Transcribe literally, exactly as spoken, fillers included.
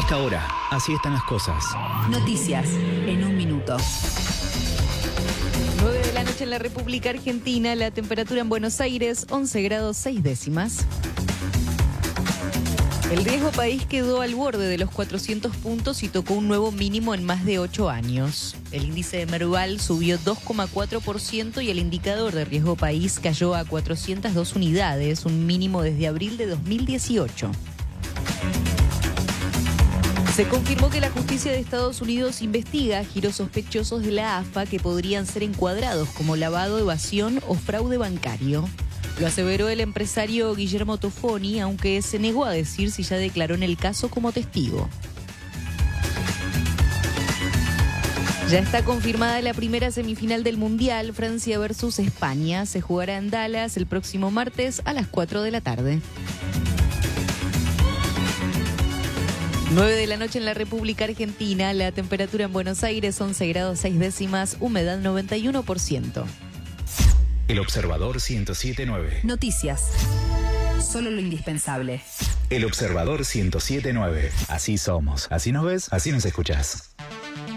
esta hora, así están las cosas. Noticias en un minuto. nueve de la noche en la República Argentina, la temperatura en Buenos Aires, once grados seis décimas. El riesgo país quedó al borde de los cuatrocientos puntos y tocó un nuevo mínimo en más de ocho años. El índice de Merval subió dos coma cuatro por ciento y el indicador de riesgo país cayó a cuatrocientas dos unidades, un mínimo desde abril de dos mil dieciocho. Se confirmó que la justicia de Estados Unidos investiga giros sospechosos de la A F A que podrían ser encuadrados como lavado, evasión o fraude bancario. Lo aseveró el empresario Guillermo Tofoni, aunque se negó a decir si ya declaró en el caso como testigo. Ya está confirmada la primera semifinal del Mundial, Francia versus España. Se jugará en Dallas el próximo martes a las cuatro de la tarde. nueve de la noche en la República Argentina, la temperatura en Buenos Aires once grados seis décimas, humedad noventa y uno por ciento. El Observador ciento siete punto nueve. Noticias. Solo lo indispensable. El Observador ciento siete punto nueve. Así somos. Así nos ves, así nos escuchás.